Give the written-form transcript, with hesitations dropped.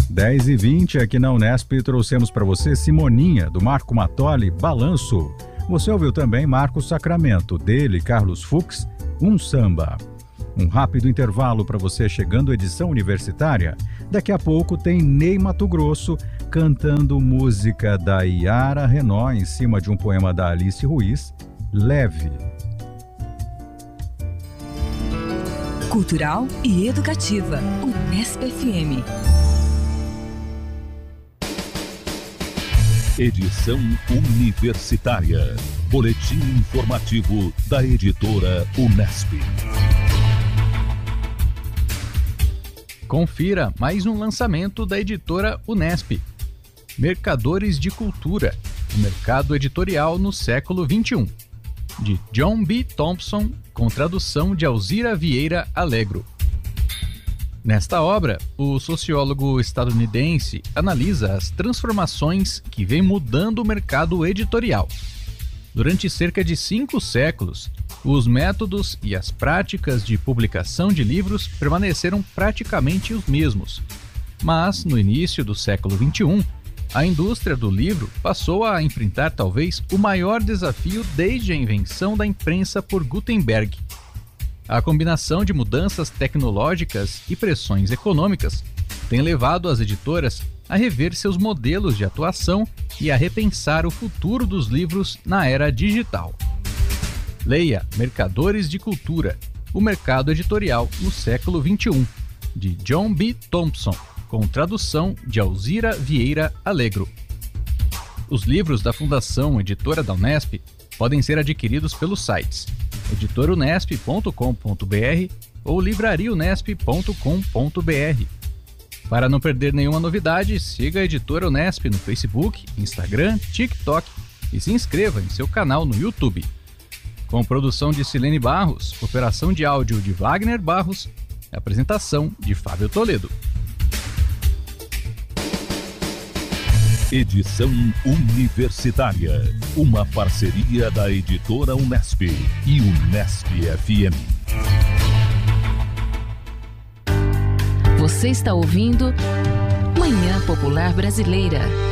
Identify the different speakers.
Speaker 1: 10h20, aqui na Unesp, trouxemos para você Simoninha, do Marco Matoli, Balanço. Você ouviu também Marco Sacramento, dele, Carlos Fux, Um Samba. Um rápido intervalo para você chegando à edição universitária. Daqui a pouco tem Ney Matogrosso cantando música da Yara Renault em cima de um poema da Alice Ruiz, Leve.
Speaker 2: Cultural e educativa, Unesp FM.
Speaker 3: Edição universitária. Boletim informativo da editora Unesp.
Speaker 4: Confira mais um lançamento da editora Unesp. Mercadores de Cultura, o mercado editorial no século XXI, de John B. Thompson, com tradução de Alzira Vieira Alegro. Nesta obra, o sociólogo estadunidense analisa as transformações que vêm mudando o mercado editorial. Durante cerca de 5 séculos, os métodos e as práticas de publicação de livros permaneceram praticamente os mesmos. Mas, no início do século XXI, a indústria do livro passou a enfrentar talvez o maior desafio desde a invenção da imprensa por Gutenberg. A combinação de mudanças tecnológicas e pressões econômicas tem levado as editoras a rever seus modelos de atuação e a repensar o futuro dos livros na era digital. Leia Mercadores de Cultura, o mercado editorial no século XXI, de John B. Thompson, com tradução de Alzira Vieira Alegro. Os livros da Fundação Editora da Unesp podem ser adquiridos pelos sites editorunesp.com.br ou livrariaunesp.com.br. Para não perder nenhuma novidade, siga a Editora Unesp no Facebook, Instagram, TikTok e se inscreva em seu canal no YouTube. Com produção de Silene Barros, operação de áudio de Wagner Barros, apresentação de Fábio Toledo.
Speaker 3: Edição universitária, uma parceria da editora Unesp e Unesp FM.
Speaker 2: Você está ouvindo Manhã Popular Brasileira.